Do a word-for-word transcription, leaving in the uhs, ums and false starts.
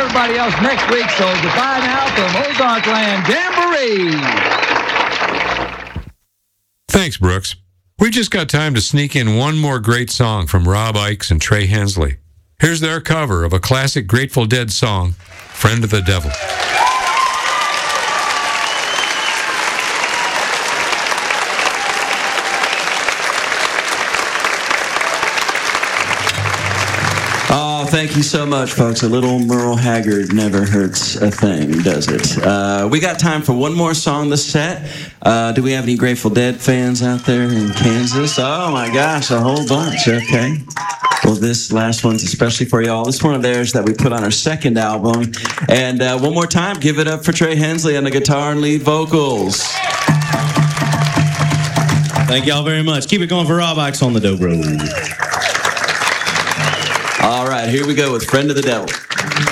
everybody else next week. So goodbye now from Old Dark Land Jamboree. Thanks, Brooks. We just got time to sneak in one more great song from Rob Ickes and Trey Hensley. Here's their cover of a classic Grateful Dead song, Friend of the Devil. Oh, thank you so much, folks. A little Merle Haggard never hurts a thing, does it? Uh, we got time for one more song this set. Uh, do we have any Grateful Dead fans out there in Kansas? Oh, my gosh, a whole bunch. Okay. Well, this last one's especially for y'all. This is one of theirs that we put on our second album. And uh, one more time, give it up for Trey Hensley on the guitar and lead vocals. Thank y'all very much. Keep it going for Rob Ickes on the Dobro. All right, here we go with Friend of the Devil.